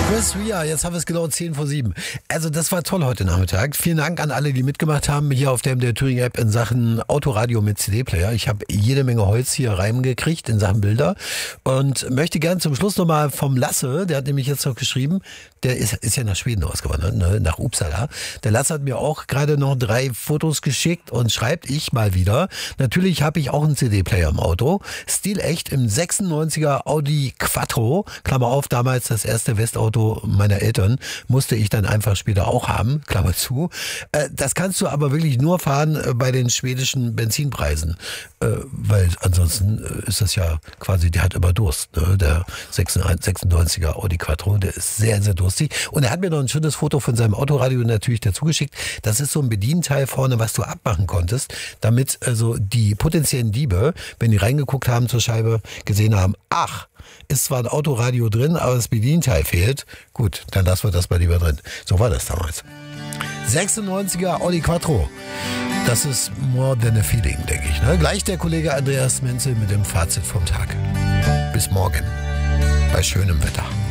Chris Ria, jetzt haben wir es genau 10 vor 7. Also das war toll heute Nachmittag. Vielen Dank an alle, die mitgemacht haben hier auf der Thüringen-App in Sachen Autoradio mit CD-Player. Ich habe jede Menge Holz hier reingekriegt in Sachen Bilder und möchte gern zum Schluss nochmal vom Lasse, der hat nämlich jetzt noch geschrieben, der ist ja nach Schweden ausgewandert, ne, nach Uppsala. Der Lasse hat mir auch gerade noch 3 Fotos geschickt und schreibt, ich mal wieder, natürlich habe ich auch einen CD-Player im Auto, stilecht im 96er Audi Quattro, Klammer auf, damals das erste Westauto meiner Eltern, musste ich dann einfach später auch haben, Klammer zu. Das kannst du aber wirklich nur fahren bei den schwedischen Benzinpreisen, weil ansonsten ist das ja quasi, der hat immer Durst, ne? Der 96er Audi Quattro, der ist sehr, sehr durstig. Und er hat mir noch ein schönes Foto von seinem Autoradio natürlich dazu geschickt. Das ist so ein Bedienteil vorne, was du abmachen konntest, damit also die potenziellen Diebe, wenn die reingeguckt haben zur Scheibe, gesehen haben, ach, ist zwar ein Autoradio drin, aber das Bedienteil fehlt. Gut, dann lassen wir das mal lieber drin. So war das damals. 96er Audi Quattro. Das ist more than a feeling, denke ich. Ne? Gleich der Kollege Andreas Menzel mit dem Fazit vom Tag. Bis morgen. Bei schönem Wetter.